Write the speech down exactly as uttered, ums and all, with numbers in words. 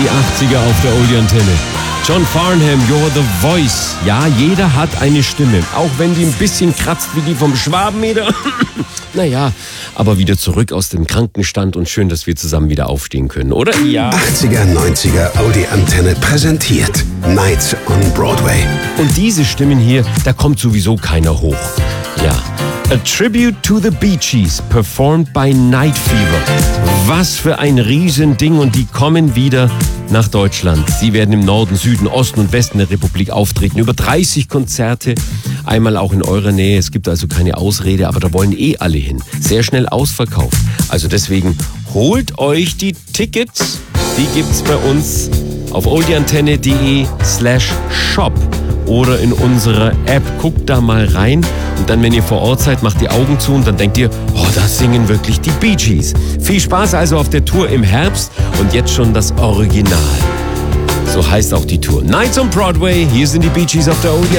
Die achtziger auf der Oldie-Antenne. John Farnham, You're the Voice. Ja, jeder hat eine Stimme, auch wenn die ein bisschen kratzt wie die vom Schwabenmeter. Naja, aber wieder zurück aus dem Krankenstand und schön, dass wir zusammen wieder aufstehen können, oder? Ja. achtziger, neunziger Audi-Antenne präsentiert Nights on Broadway. Und diese Stimmen hier, da kommt sowieso keiner hoch. Ja. A Tribute to the Bee Gees, performed by Night Fever. Was für ein Riesending, und die kommen wieder nach Deutschland. Sie werden im Norden, Süden, Osten und Westen der Republik auftreten. Über dreißig Konzerte, einmal auch in eurer Nähe. Es gibt also keine Ausrede, aber da wollen eh alle hin. Sehr schnell ausverkauft. Also deswegen holt euch die Tickets. Die gibt's bei uns auf oldieantenne.de slash shop oder in unserer App. Guckt da mal rein. Und dann, wenn ihr vor Ort seid, macht die Augen zu und dann denkt ihr, oh, da singen wirklich die Bee Gees. Viel Spaß also auf der Tour im Herbst und jetzt schon das Original. So heißt auch die Tour. Nights on Broadway, hier sind die Bee Gees auf der Oldie.